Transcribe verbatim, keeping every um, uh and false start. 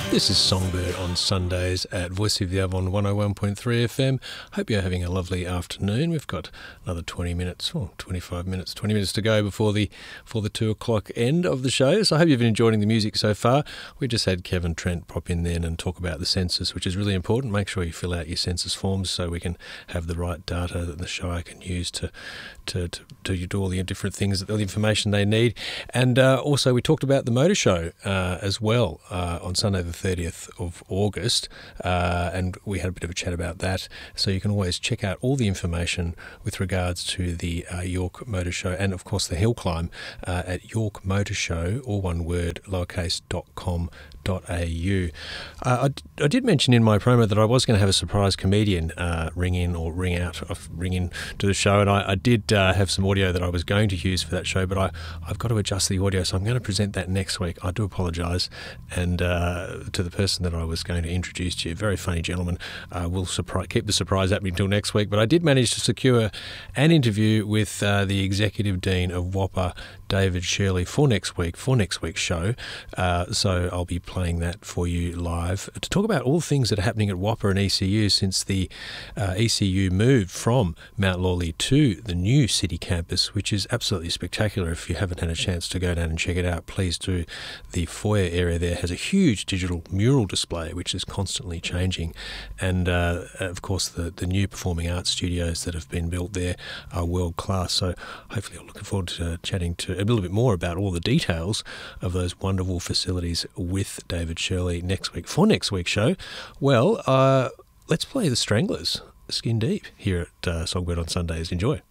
This is Songbird on Sundays at Voice of the Avon one oh one point three F M. Hope you're having a lovely afternoon. We've got another twenty minutes, or twenty-five minutes, twenty minutes to go before the before the two o'clock end of the show. So I hope you've been enjoying the music so far. We just had Kevin Trent pop in then and talk about the census, which is really important. Make sure you fill out your census forms so we can have the right data that the Shire can use to to, to, to do all the different things, all the information they need. And uh, also we talked about the motor show uh, as well uh, on Sunday the thirtieth of August, uh, and we had a bit of a chat about that. So you can always check out all the information with regards to the uh, York Motor Show and, of course, the Hill Climb uh, at York Motor Show, all one word, lowercase, dot com dot a u. Uh, I, I did mention in my promo that I was going to have a surprise comedian uh, ring in or ring out, uh, ring in to the show, and I, I did uh, have some audio that I was going to use for that show, but I, I've got to adjust the audio, so I'm going to present that next week. I do apologise, and uh, to the person that I was going to introduce to you, very funny gentleman, uh, we'll surprise, keep the surprise at me until next week, but I did manage to secure an interview with uh, the Executive Dean of WAAPA, David Shirley, for next week, for next week's show, uh, so I'll be playing that for you live to talk about all things that are happening at WAAPA and E C U since the uh, E C U moved from Mount Lawley to the new city campus, which is absolutely spectacular. If you haven't had a chance to go down and check it out, please do. The foyer area there has a huge digital mural display which is constantly changing, and uh, of course the, the new performing arts studios that have been built there are world class. So hopefully I'm looking forward to uh, chatting to a little bit more about all the details of those wonderful facilities with David Shirley next week. For next week's show, well, uh, let's play the Stranglers, Skin Deep, here at uh, Songbird on Sundays. Enjoy.